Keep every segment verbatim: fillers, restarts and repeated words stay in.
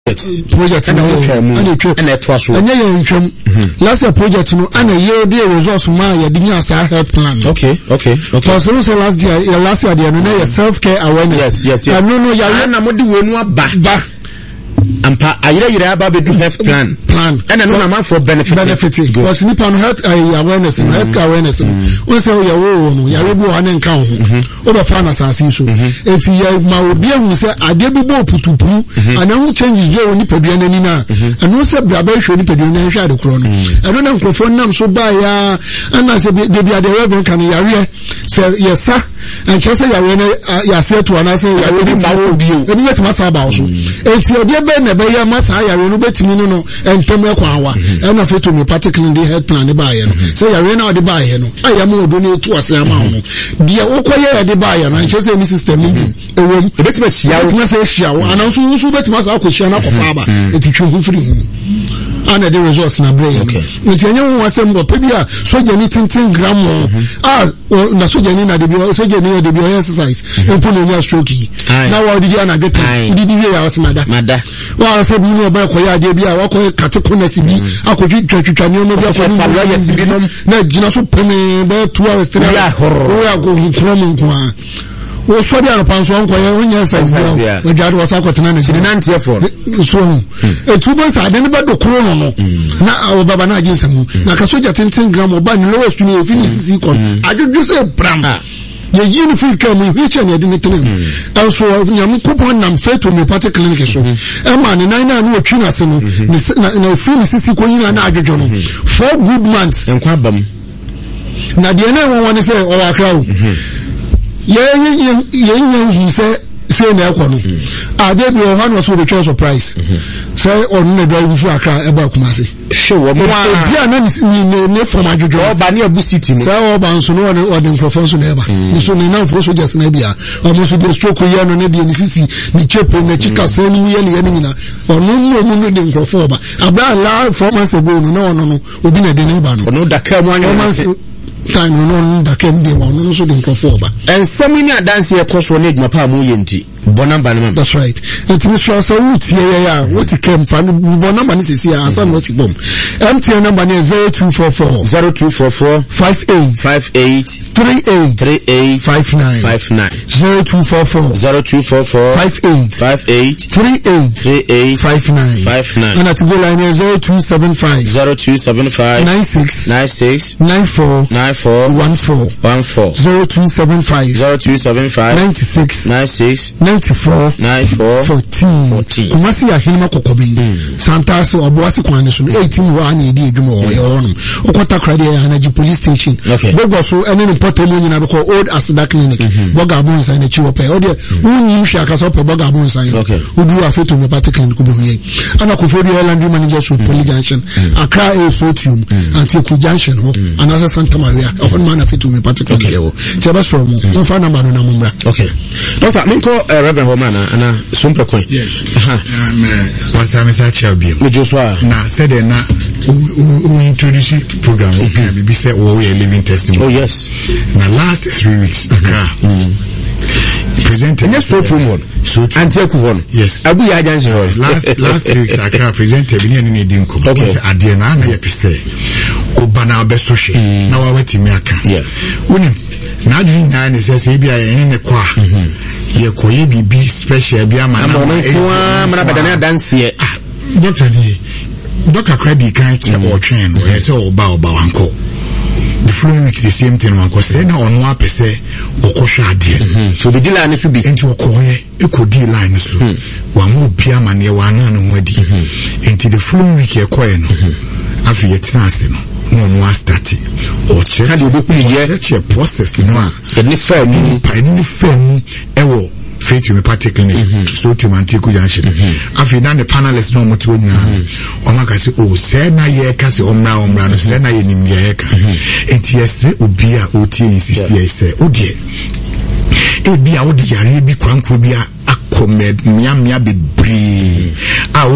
project and it was last year project no and a year be resource ma ya dinya sa help plan. Okay, okay, okay. Because also last year last year there no self care awareness. Yes, yes, yes. No no ya na modi we no aba ba ampa ayira yira aba be do health plan plan and no na for benefit benefit because nipa no health awareness and health awareness we say ya wo no ya rebu ha ne nka ho o be fa na sase so enti ya ma obi ahu say ade bi bo putupu ana hu changes je oni padua nani na eno say bra ba hwe ni padua na hwe ade kro no eno na nkofo nam so ba ya ana say de bia de reverend kan ya re say yes sir and just say ya we ya say to ana say ya we bi ma wo bi o eni yet ma sa ba so enti ode be na be ya masa ya we no betimi no no entom e kwa wa e na feto me particularly the health plan ba ye no say ya we na ode ba ye no aya mo odo na etu ase ama no dia wokoye ya de ba ye no nche say mi system bi ewom e betime hia wo betime say hia wo ana so so betime sa akohia na kofa ba etitwe hu firi hu ana the results na brain nti enye wo asem bo pebia soja ni tintin gram ah na soja ni na de bi soja ni de bi exercise e put no nya stroke na wa di ana get di di we ya wasmada mada wa se bi no ba ko ya de bi a wa ko kateko na sibi akoju twatwatwa ni no bi afọ ni ya sibi no na gina so pene ba two hours three ya ho ya go krom nko a wo so dia no panso nko ya onya size na we jadu wasa kwatena na ni nantie for so e tubo sa de ne ba do kro no no na o baba na ajinsam na ka soja tintin gram oba ni lowest ni e fi sisi kon ajuju se bram ye yin free come in which and the three also nyam coupon nam say to me party clinic so e ma ni nine na no twi na se no na free sisi kon yin na ajuju no four good months enkwa bam na de na won won say o wa kra o ye ye ye ye say say na ekwo no ah dey be one was the choice of price say on na do fu aka e ba kuma se she wo mo bia na ni ne from ajojo o ba ni abu city mo say o ba nso no o de microphone so na ba so ni na for so just na bia o mo so de stroke ye no na bia ni sisi ni chepo na chika say ni ye ni ye ni na o no mo mo de microphone ba aba la four months ago no na no no obi na de ni ba no no da ka mo anyo time no da kem de won no so de microphone ba and so many dance here course one edma pa mo yenti bonamba ne. That's right. It means so so what yeah yeah what came from bonamba ni sisi asan what bom. M T N number is zero two four four zero two four four five eight five eight three eight three eight five nine five nine zero two four four zero two four four five eight five eight three eight three eight five nine five nine and at the line is zero two seven five zero two seven five nine six nine six nine four nine four one four one four zero two seven five zero two seven five ninety six nine six ninety four nine four fourteen fourteen kumasi ya hinima kokobi santas obuasi kwani so eighteen wa na edi edwuma o ye onum okota krade ya na police station bogo so ene no portal mo nyina beko old asida clinic boga abun san na chiwo pe o de unyi hwa aka so pe boga abun san odu afeto me party clinic ko behuye ana ko fodi land manager so police junction akra e sotium antiku junction ho anasa Santa Maria on man afeto me party clinic ho cheba so mo no fa number no na mo mra. Okay doctor minko Reverend Homana ana sumpre coin aha um once I message Chelbim me Joshua na said na we introduce program okay be say we are living testimony. Oh yes na last three weeks aka presented yes so true one so anteku one yes abu ya janse ho last last three weeks aka presented bi ni ni din ko ade na na ye pese obana be so hwe na wa watimi aka yeah unim na adwin na ne se se bia ye ne kwa ye koye bibi special bia ma na ma na badana dance ye doctor ni doctor credit kan che o train o ye se oba oba wanko the following week the same thing wanko say na onu apese okosha ade so the dealer ni so bi enti okoye ekodi line so wanwo bia ma ne wana no nwadi enti the following week ye koye no afi ye trance no no no start o che ka de obekuli je che process no a ye ni fair ni pa ni fair ewo faith me particularly so to mantiku junction afi na the panelists no moto nyina o maka se o se na ye ka se omra omra no se na ye nim ye ka enti yes obi a o tie insist ye se o die e bi a o di yare bi kwankro bi a akome mia mia bebre a when there is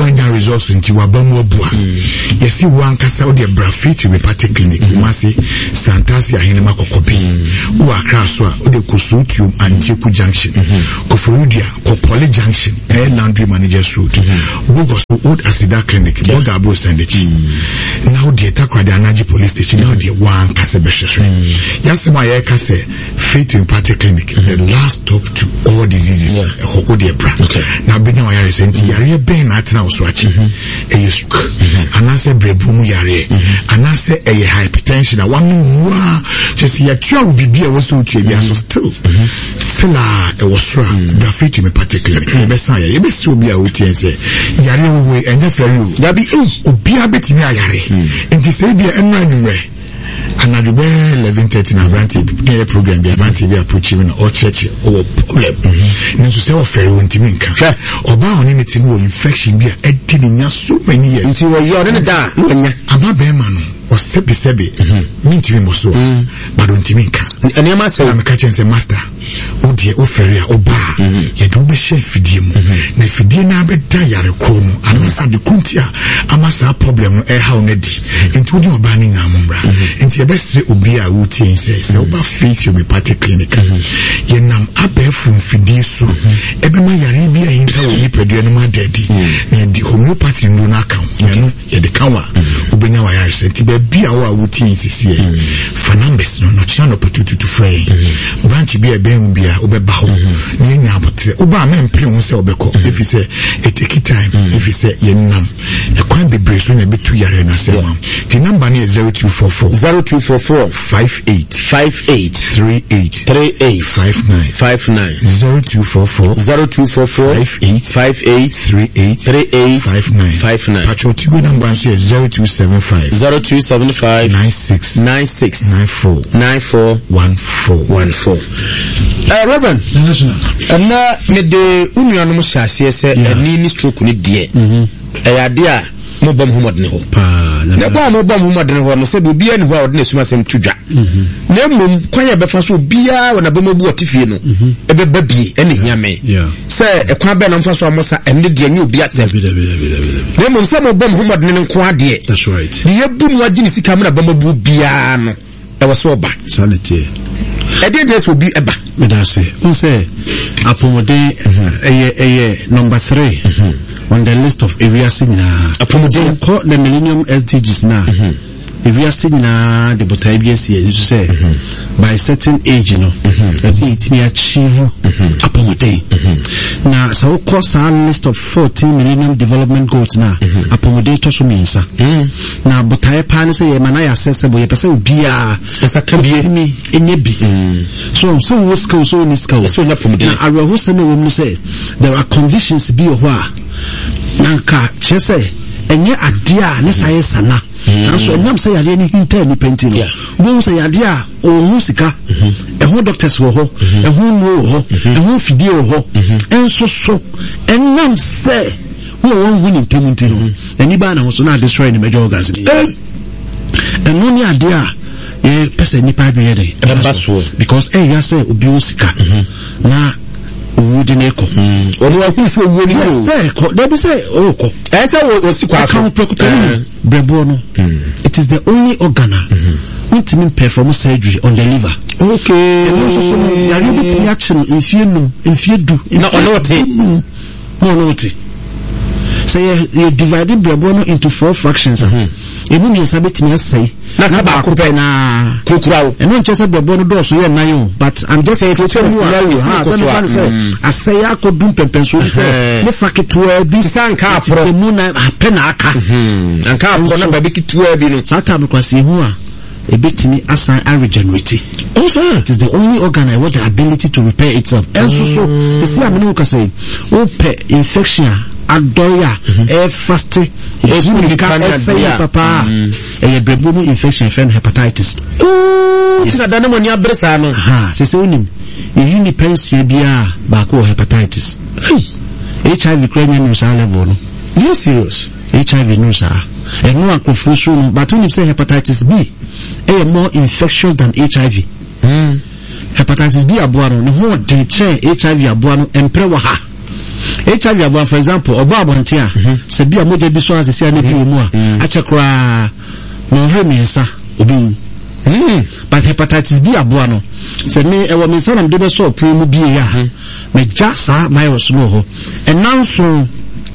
results into wabamu obua. Yes, you want kasa odi brafiti repati clinic. Umasi Santasi ahinema kokopi. Uwa kraswa odi kusutu Antiku Junction. Kofurudia Kopoli Junction. Air Laundry Managers Road. Bugos Old Asida Clinic. Boga Abu Sandechi. Now the attack at the Anaji Police Station. Now the one kasa beshaswe. Yansema ya kase Faith Repati Clinic. The last stop to all diseases. Odi bra. Now benya wa yare senti yare ben atina oswachi. Eye stroke. Anase brebumu yare. Anase eye hypertension. I want wow. Just ya tua ubibi e woso utu ebi aso still. Still ah e wosra. Grafiti me particularly. E be san yare. E be si obi a uti ense. Yare we enye feri o. Yabi eh obi a betimi ayare. Enti se bi enwa anwure. Anadube eleven thirty na branti the program be branti be approaching or church or problem. Nso se o fere won timi nka. Oba oni meti no infection bi a edi nya so many years. Nti wo yo ne da nya. Ama be ma no o sebi sebi. Mi ntimi mo so. Ba don timi nka. Ene ma se am ka chen se master. O die o fere a oba. Ye do be chef fidie mu. Na fidie na be da yare kro mu. Anasa de kuntia amasa problem e ha onadi. Nti odi oba ni ngamumra. Nti e be se obi a wuti ense se oba Faith Repati Clinic. Ye nam abefu fidie so. E be ma yare bi a hinta wo ni pedue no ma daddy. Na di homeopathy ndo na kan. Ye no ye de kanwa. Obenya wa yare se ti be bi a wo a wuti ense se. Fanambes no no chia no potutu to frey. Branch bi e be bia obeba ho ni nya abotre oba ma mpre ho se obeko if you say it take time if you say yenam e kwan be breso na betu yare na se ma the number is zero two four four zero two four four five eight five eight three eight three eight five nine five nine zero two four four zero two four four five eight five eight three eight three eight five nine five nine patriotic number is zero two seven five zero two seven five nine six nine six nine four nine four one four one four. Uh, Reverend, and now me de union no shase se ani ni stroke ni de eh ade a mo bom humod ne ho na ba mo bom humod ne ho no se bi ani ho a odne suma sem tudwa na mum kwan ya befa so bia wona ba mabu otifie no e be ba bi ene hia me se e kwan be na mfa so amosa ene de anya obi asem na mum se mo bom humod ne nko ade. That's right. De yabu mu agini sika me na ba mabu bia no e wo so ba sanity e dey dress will be eba me da say un say Apomode eye eye number three on the list of areas in Apomode call the Millennium S D Gs now. If you are seeing na the botai B S you say by a certain age, you know, that it may achieve Apomode. Now, so course our list of fourteen Millennium Development Goals now. Apomode to so means now botai pan say manai accessible. You person be a as a can be me in ye be. So so was go so in this go. So Apomode. Now I will say no woman say there are conditions be a wa. Nanka chese enye adia ne science na. So nyam say yade ni hinta ni penti no bo say yade a ohun sika ehun doctors wo ho ehun no wo ho ehun fidie wo ho enso so enyam say wo won hu ni tementi no eni ba na ho so na destroy the major organs ni enu ni ade a e pese ni pa dwe dey because eh ya say obi o sika na owudi na eko onu wa ku so owo ni o say ko dey be say o ko e say o si kwa kan brebo no it is the only organ which mean perform surgery on the liver. Okay. You are able to action if you know if you do no no no no no so you divided brebo no into four fractions. Emu mi sabeti mi say na ba ko pe na kokurawo enu nche se brebo no do so ye nan yo but I'm just saying to you ha so no fan say asay akodum pempenso say me faketua bi sanka apro emu na ape na aka anka apro na ba bi kitua bi no sata me kwase hu a ebetimi asan and regenerate. Oh sir, it is the only organ I want the ability to repair itself. And so so the see am no ka say o pe infection adoya e fast e medical essay papa e brebo no infection friend hepatitis. Oh tina da na mo ni abresa no ha se se unim e ni pension bia ba ko hepatitis. H I V cranial news level no very serious. H I V news ah e no akofo so no but when you say hepatitis B e more infectious than H I V. Mm. Hepatitis B aboa no ne ho de che H I V aboa no empre wa ha H I V about, for example, oba abontia se bia moja bi so asese na bi mu a achekra no hemi nsa obi but hepatitis B aboa no se me e wo me nsa na de be so pro mu bi ya me jasa virus no ho enanso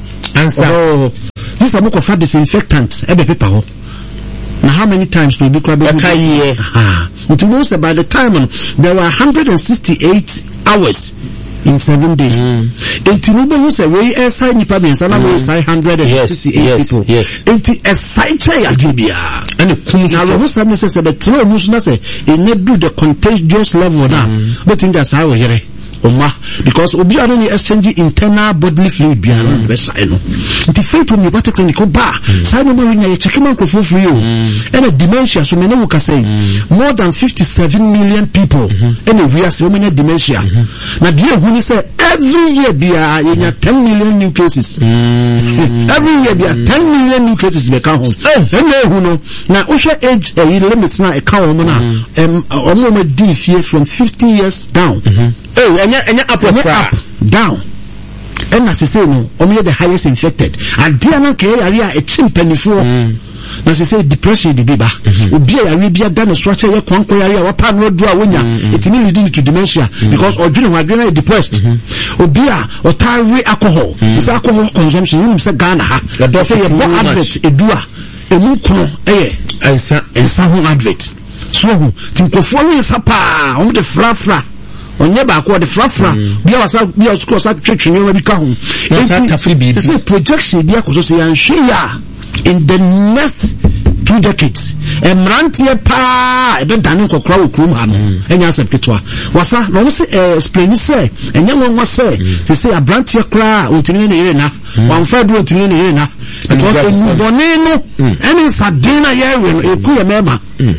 answer this am ko fa disinfectant e be paper ho. Now how many times do we be crab? Ah, it was by the time there were one hundred sixty-eight hours in seven days. In Tinubu was a way aside Nipa means and I was one hundred sixty-eight people. Yes. It a site Arabia. And it now was some says that the Tino Musna say it do the contagious level now. But in that's how we hear it. Oma because obi are any exchange internal bodily fluid bia no be sai no the faith when you got a clinical bar sai no ma nya check man for free o and a dementia so many can say more than fifty-seven million people and we are so many dementia na dia hu ni say every year bia nya ten million new cases every year bia ten million new cases be ka ho and hu no na o share age limit na e ka o mo na um o mo di fie from fifty years down. Oh, and yeah, up, up, down. And as I say, no, only the highest infected. And dear no care, area a chimpanzee for. As I say, depression the baby. Ubia Arabia done a structure your conquer area or pan road draw winner. It's leading to dementia because or during my dinner depressed. Ubia or tire alcohol. It's alcohol consumption. You say Ghana. That's a more advert. A dua. A mukuno. Eh. And some advert. So, Tinkofo is a pa on the fra fra. Onye ba ko de frafra bia wasa bia school sa twetwe we bi ka ho it's a projection bia ko so say an share in the next two decades emrantie pa e be dane kokora wo krum ha no enya sepetwa wasa no se explain say enya won say to say abrantie kra otini ne yere na wan fa do otini ne yere na because enu bone no eni sadina yere no eku ye mema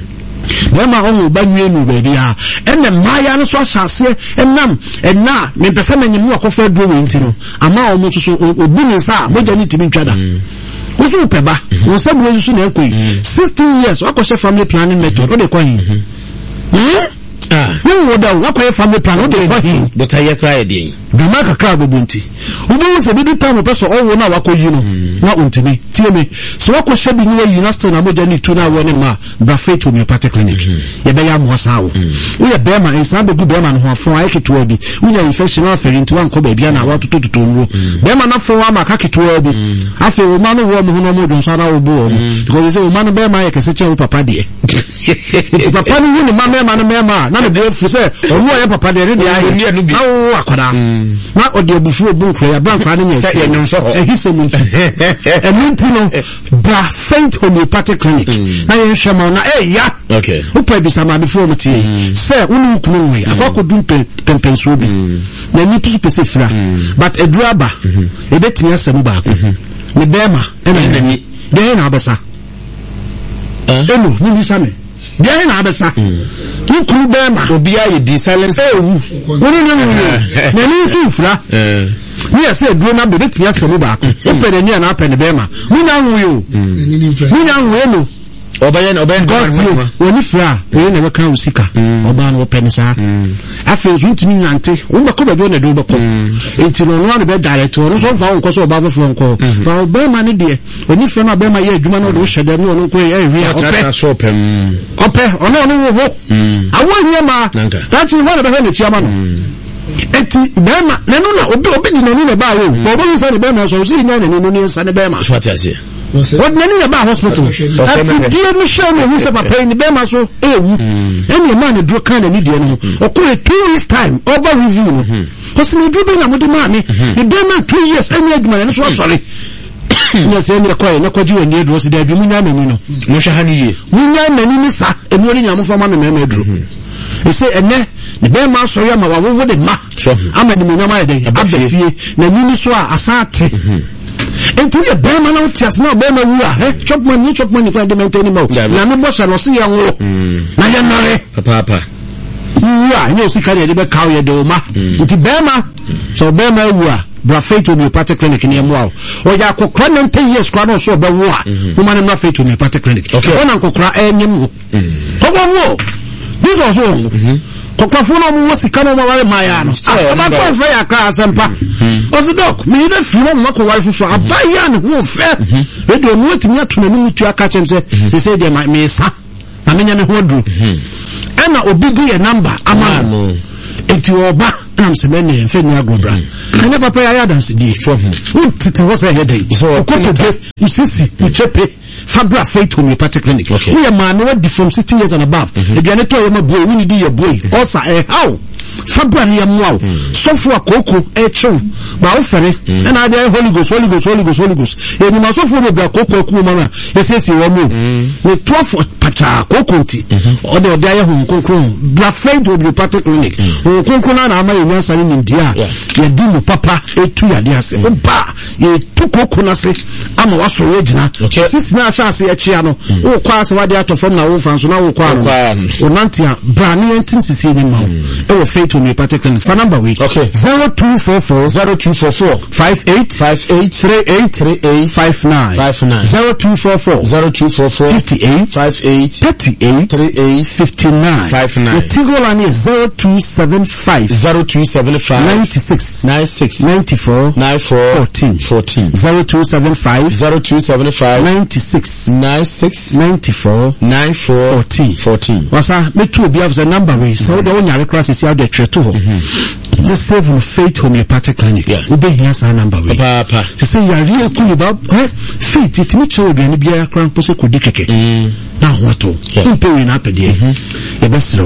Wema ongu banwe nu baby ha enne maya no so asase enam enna me pese menyimu akofa duro we ntino ama omo so obi ni sa moja ni timi twada Usu peba, usa buwe usu na ekwe. sixteen years, wako she family planning method, ode kwa hii. Hmm? Ah. Who would have wako ye family planning, ode kwa hii. But I cry di. Dumaka cry bubunti. Ubu se bibi tamu peso owo na wako yino. Na untimi. Tiye me. So wako shebi niwe yinasto na moja ni tuna wene ma Brafet Homeopathy Clinic. Yebe ya mwasawo. Uye bema, insabe gu bema nuwa fwa eki tuwebi. Uye infection wa feri ntuwa nko bebi ya na watu tutu tunru. Bema na fwa wama kaki tuwebi. Afe umanu uwa muhuno mudu nsana ubu omu. Because ise umanu bema ya keseche u papadi. Papadi wuni ma mema na mema. Nani buwe fuse. Omuwa ya papadi ya ridi ya hii. Na uwa akwada. Na odi obufu obunkwe ya blank kwa nini ya nonsoho. Ehise muntu. E muntu no. Brafet Homeopathy Clinic. Na ye shama na eh ya. Okay. Upa ebisama before mti. Se unu ukunuwe. Akwa kudun pempensuobi. Na ni pisu pese fra. But edruaba. Ebeti ya semu bako. Ni bema. Ena ni. Bea na abesa. Enu. Ni nisame. Bea na abesa. Ukuru bema. Obia ye di silence. Unu nenu nenu. Nenu ufra. Ni ya se duro na bebeti ya semu bako. Upere ni ya na apene bema. Muna uyo. Muna uyo. Obayen obayen God woni fra we na weka usika oba na openisa afi ozutimi nante wo be ko be do na do be ko enti no no be direct no so fa won ko so oba be fo nko fa oba ma ne de oni fra na be ma ye adwuma na do hyede no no ko ye wi ope so pem ope ono no wo ho awon ye ma that is one be he ne chiama no enti be ma ne no na obi obi di no ni na ba wo obo nsa ne be ma so si na ne no ni nsa ne be ma so atiase. What many about hospital? After dear Michelle, who said my pain, the Bema so, eh, any man drew kind of medium, or call it two years' time, over review. Because you do bring a good money, the Bema two years, any man, and so sorry. Yes, any acquire, no quadru and yet was there, you mean, no, no, Shahani, Munya, Menini, sir, and what in your for money, Memedru. He said, and then the Bema so yama, what would it ma? I'm at the Munama day, above the fee, Namuniswa, Asate. And to the Bema no tears no Bema we are eh chop money chop money for the maintain mo na me boss no see ya wo na ya nare papa yeah you see carry the cow ye do ma nti Bema so Bema we are Brafet Homeopathy Clinic ni mo o ya kokra nineteen years kwa no so be wo a woman na Brafet Homeopathy Clinic okay ona kokra enyem wo ko wo this was all Kokrafo no mo sika no mo ware maya no. Ama ko fa ya kra asempa. Ozi doc, me dey fi no mo ko ware fufu abaya ne ho fe. Radio no timi atuna no mutu aka chem se se say dey me sa. Na menya me ho dru. Ana obi di e number ama no. Enti oba am se me ne fe ni agobra. Anya papa ya dance di tro ho. Titi wo say headache. So ko to be usisi, uchepe. Fabra Faith Homeopathic Clinic. Okay. We are man who from sixteen years and above. If you are not your boy, we need your boy. Also, eh, how? Fabra ni amwao. So for koko e chu. Ba ofere. And I dey Holy Ghost, Holy Ghost, Holy Ghost, Holy Ghost. E ni maso for be koko ku mama. E say si wo mu. We twelve pacha koko ti. O de dey ho kokon. Bra Faith Homeopathic Clinic. O kokon na na ma yen sare ni dia. Ye di mu papa etu ya de ase. O ba ye tu koko na se ama waso regina. Okay. Sisi na chance ya chia no. O kwa se wade ato from na wo franso na wo kwa no. O nantia bra ni entin sisi ni ma. E wo Faith Homeopathic Clinic. For number we. Okay. zero two four four zero two four four five eight five eight three eight three eight five nine five nine zero two four four zero two four four fifty eight five eight thirty eight three eight fifty nine five nine. The Tigo line is zero two seven five zero two seven five ninety six ninety six ninety four ninety four fourteen fourteen zero two seven five zero two seven five ninety six ninety six ninety four ninety four fourteen fourteen. Wasa me two be have the number we so the one your class is here the to ho. The Seven Faith Homeopathic Clinic. We be here sa number we. Papa. To say you are real cool about faith it me cho be ni bia kran pose kodi keke. Na wato. Mpe we na pede. E besro.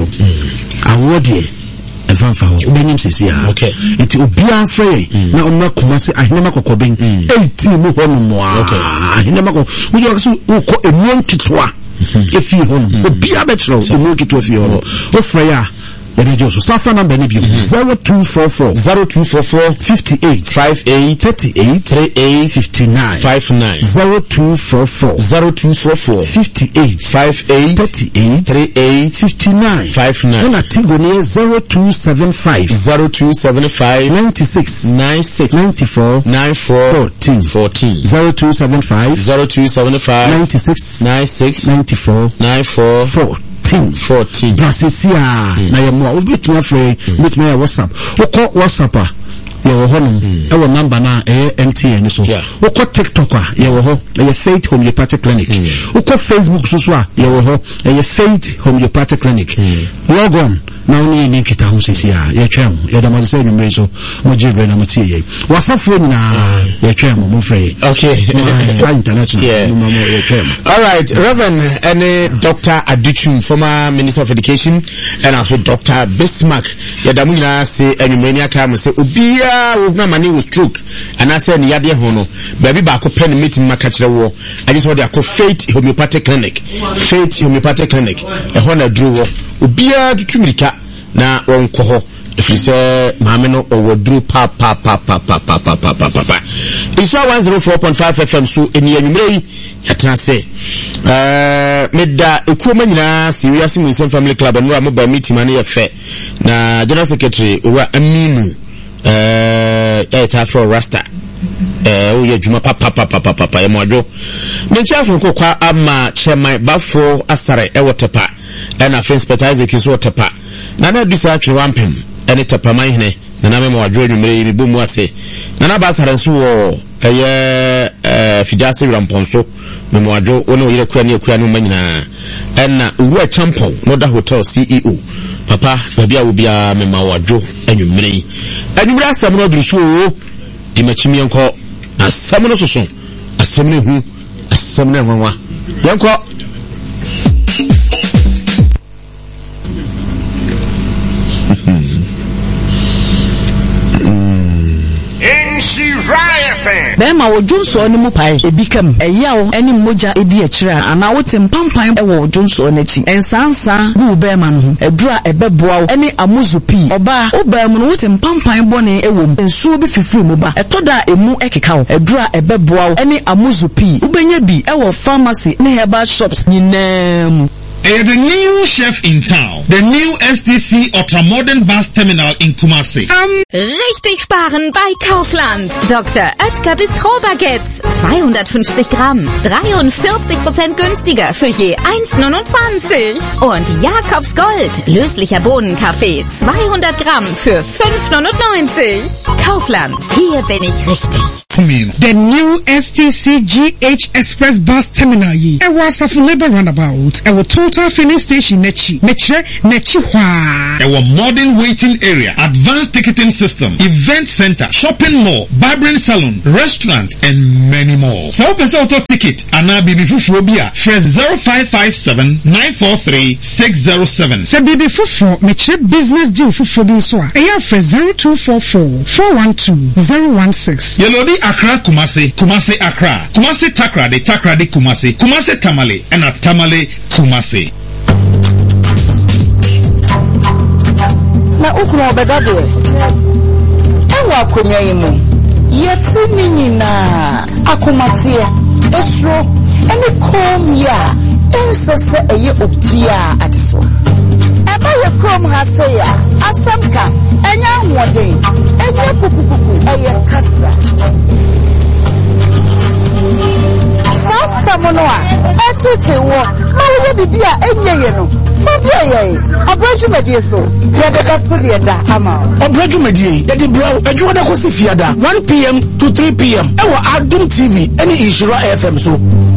Awode Evanfa ho. Ubenyim sisi ya. Okay. Iti obia free na omna kumase ahinema kokoben. eighteen mu ho no mo. Okay. Ahinema ko. We just uko emu kitwa. If you ho. Obia betro emu kitwa fi ho. O free so Safa number zero two four four zero two four four fifty eight five eight thirty eight three eight fifty nine five nine zero two four four zero two four four fifty eight five eight thirty eight three eight fifty nine five nine. And Tigo near zero two seven five zero two seven five ninety six ninety six ninety four ninety four fourteen fourteen zero two seven five zero two seven five ninety six ninety six ninety four ninety four fourteen fourteen. Brasisia na yemo obit na free bit me WhatsApp. Oko WhatsApp a ye wo ho no e wo number na e M T N so. Oko TikTok a ye wo ho e Faith Homeopathic Clinic. Oko Facebook so so a ye wo ho e Faith Homeopathic Clinic. Log on na oni ni kita ho sisi a ye twem ye da mo se nyumre so mo jibre na mo tie ye. WhatsApp phone na ye twem mo free. Okay. International mo ye twem. All right, Reverend and Doctor Adichum, former Minister of Education, and also Doctor Bismarck. Ya da mo nyina se enumania ka mo se obia wo na mani wo stroke and I say ni yade hono baby ba ko pen meeting maka kire wo I just want to Faith Homeopathic Clinic. Faith Homeopathic Clinic e ho na dru wo obia tutumirika na wonko ho efise maame no owadru pa pa pa pa pa pa pa pa pa pa Iswa one oh four point five F M so eni anwumrei yatena se eh meda ekuoma nyina serious muslim family club no am ba meeting mane ye fe na general secretary Owura Aminu eh eta for Rasta eh o ye juma pa pa pa pa pa pa e mojo me chiafu ko kwa ama chairman bafo asare e wotepa e na fence specialize kiso wotepa na na bisa atwe wampem ene tepa manhene na na me mojo anwumre bi bomu ase na na ba asare nso wo eye eh fidiase ramponso me mojo ono yire kwa ne akua no manyina ena Owura Champon no da hotel C E O papa babia wo bia me mawajo anwumre anwumre asam no bisu o di machimi enko asam no soso asam ne hu asam ne nwanwa yenko Bema wo Johnson ni mu pai ebikam eyawo eni moja edi akira ana wote mpampan e wo Johnson nachi ensansa gu bema no edura ebeboa eni amuzupi oba obam no wote mpampan bone ewom ensuo bi fifiri mu ba etoda emu ekeka edura ebeboa eni amuzupi ubenya bi e wo pharmacy ne herbal shops nyinam Eh, the new chef in town. The new S T C Ultramodern Bus Terminal in Kumasi. Um, Richtig sparen bei Kaufland. Doktor Oetker Bistro-Baguettes. zweihundertfünfzig Gramm. dreiundvierzig Prozent günstiger für je eins neunundzwanzig. Und Jakobs Gold. Löslicher Bohnenkaffee. zweihundert Gramm für fünf neunundneunzig. Kaufland. Hier bin ich richtig. The new S T C G H Express Bus Terminal yi. It was of Labour Roundabout. It was total filling station nechi. Metre nechi hwa. Our modern waiting area, advanced ticketing system, event center, shopping mall, barbering salon, restaurant, and many more. So person auto ticket and now bibi fufu bia fresh zero five five seven nine four three six zero seven. Se bibi fufu metre business deal fufu bi so a. Eya fresh zero two four four four one two zero one six. Yelodi Accra Kumasi, Kumasi Accra, Kumasi Takrade, Takrade Kumasi, Kumasi Tamale, and a Tamale Kumasi. Na ukuma obedade ewa akonya yimu yeti nini na akomatie esro eni kom ya ensese eye obia adeso eba ye kom hase ya asamka enya ahoden enya kukukuku eye kasa sasa mono a etete wo mawo bibia enye no Fabio, Abrajumadi so, Yada Suliada, Ama. Abrajumadi, Yadi Brown, Ajuada Cosifiada, one p m to three p m Ewa Adum T V, any Ishira F M so.